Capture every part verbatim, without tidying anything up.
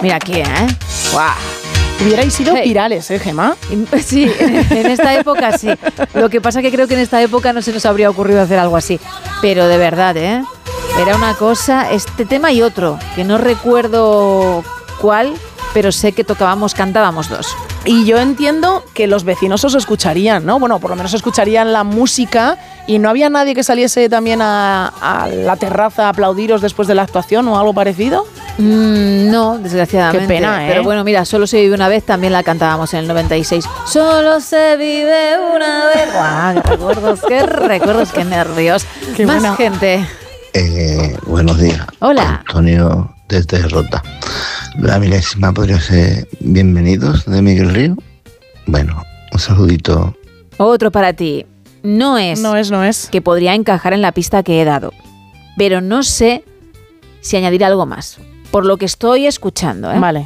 Mira aquí, ¿eh? ¡Guau! Hubierais sido Hey. virales, ¿eh, Gemma? Sí, en esta época sí. Lo que pasa que creo que en esta época no se nos habría ocurrido hacer algo así. Pero de verdad, ¿eh? Era una cosa, este tema y otro, que no recuerdo cuál, pero sé que tocábamos, cantábamos dos. Y yo entiendo que los vecinos os escucharían, ¿no? Bueno, por lo menos escucharían la música y no había nadie que saliese también a, a la terraza a aplaudiros después de la actuación o algo parecido. Mm, no, desgraciadamente. Qué pena, ¿eh? Pero bueno, mira, Solo se vive una vez, también la cantábamos en el noventa y seis. Solo se vive una vez. ¡Guau! ¡Qué recuerdos, qué recuerdos, qué nervios! Qué Más buena. gente. Eh, buenos días. Hola. Antonio desde Rota. La milésima podría ser Bienvenidos de Miguel Río. Bueno, un saludito. Otro para ti. No es, No es, no es. que podría encajar en la pista que he dado, pero no sé si añadir algo más. Por lo que estoy escuchando, ¿eh? Vale.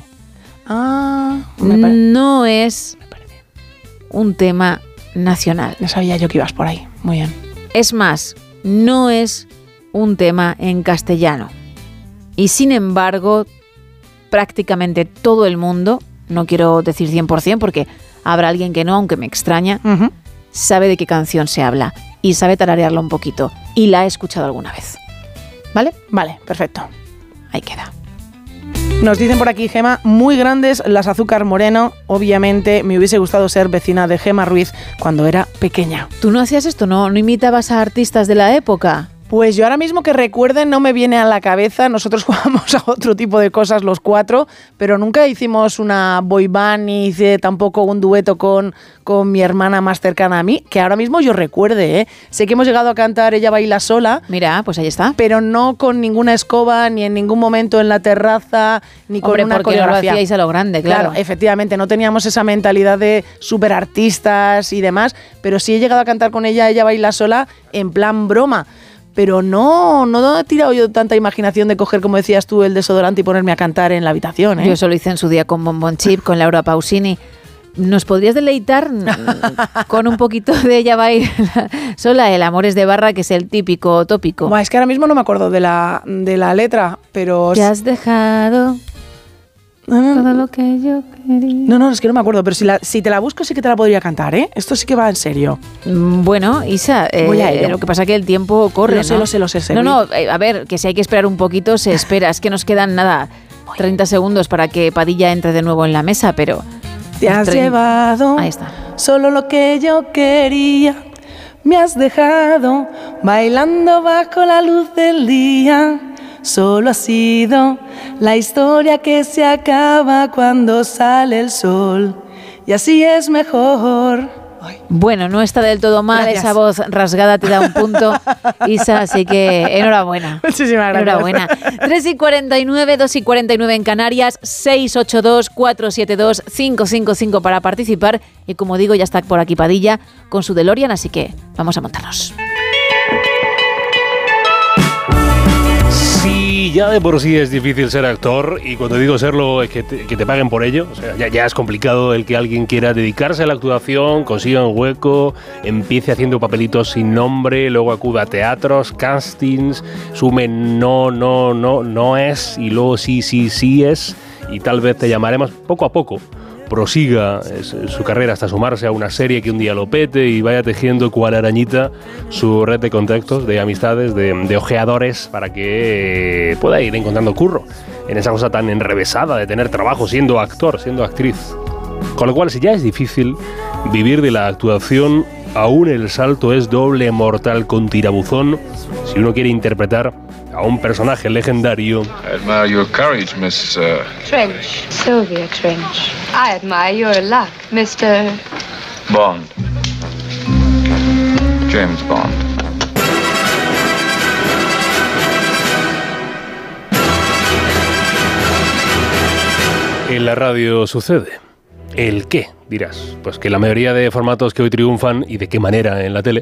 Ah, me pare- No es un tema nacional. ya sabía yo que ibas por ahí. Muy bien. Es más, no es un tema en castellano. Y sin embargo, prácticamente todo el mundo, no quiero decir cien por ciento porque habrá alguien que no, aunque me extraña, Uh-huh. sabe de qué canción se habla y sabe tararearla un poquito. Y la he escuchado alguna vez. ¿Vale? Vale, perfecto. Ahí queda. Nos dicen por aquí, Gema, muy grandes las Azúcar Moreno. Obviamente me hubiese gustado ser vecina de Gema Ruiz cuando era pequeña. ¿Tú no hacías esto? ¿No, no imitabas a artistas de la época? Pues yo ahora mismo que recuerden no me viene a la cabeza. Nosotros jugamos a otro tipo de cosas los cuatro, pero nunca hicimos una boy band ni hice tampoco un dueto con, con mi hermana más cercana a mí, que ahora mismo yo recuerde, ¿eh? Sé que hemos llegado a cantar Ella baila sola, Mira, pues ahí está. pero no con ninguna escoba, ni en ningún momento en la terraza, ni Hombre, con una porque no lo coreografía. hacíais a lo grande, claro. Claro, efectivamente, no teníamos esa mentalidad de superartistas y demás, pero sí he llegado a cantar con ella, Ella baila sola, en plan broma. Pero no, no he tirado yo tanta imaginación de coger, como decías tú, el desodorante y ponerme a cantar en la habitación, ¿eh? Yo eso lo hice en su día con Bonbon Chip, con Laura Pausini. ¿Nos podrías deleitar con un poquito de Ella baila sola, el Amores de Barra, que es el típico tópico? Buah, es que ahora mismo no me acuerdo de la, de la letra, pero... Te has dejado todo lo que yo quería. No, no, es que no me acuerdo, pero si, la, si te la busco sí que te la podría cantar, ¿eh? Esto sí que va en serio. Mm, Bueno, Isa, eh, Voy a ello. lo que pasa es que el tiempo corre, Lo sé, ¿no? lo sé, lo sé, sé. No, no, eh, a ver, que si hay que esperar un poquito, se espera. Es que nos quedan, nada, treinta segundos para que Padilla entre de nuevo en la mesa, pero... Te has Trein- llevado Ahí está. solo lo que yo quería. Me has dejado bailando bajo la luz del día. Solo ha sido la historia que se acaba cuando sale el sol. Y así es mejor. Ay. Bueno, no está del todo mal, Gracias. esa voz rasgada te da un punto, Isa, así que enhorabuena. Muchísimas gracias. Enhorabuena. tres y cuarenta y nueve, dos y cuarenta y nueve en Canarias, seis ocho dos, cuatro siete dos, cinco cinco cinco para participar. Y como digo, ya está por aquí Padilla con su DeLorean, así que vamos a montarnos. Sí, ya de por sí es difícil ser actor, y cuando digo serlo es que te, que te paguen por ello. O sea, ya, ya es complicado el que alguien quiera dedicarse a la actuación, consiga un hueco, empiece haciendo papelitos sin nombre, luego acuda a teatros, castings, sume no, no, no, no es, y luego sí, sí, sí es, y tal vez te llamaremos poco a poco. Prosiga su carrera hasta sumarse a una serie que un día lo pete y vaya tejiendo cual arañita su red de contactos, de amistades, de, de ojeadores, para que pueda ir encontrando curro en esa cosa tan enrevesada de tener trabajo siendo actor, siendo actriz. Con lo cual, si ya es difícil vivir de la actuación, aún el salto es doble mortal con tirabuzón si uno quiere interpretar a un personaje legendario. I admire your courage, Miss... Uh... Trench. Sylvia Trench. I admire your luck, mister Bond. James Bond. En la radio sucede. ¿El qué? Dirás. Pues que la mayoría de formatos que hoy triunfan, y de qué manera en la tele,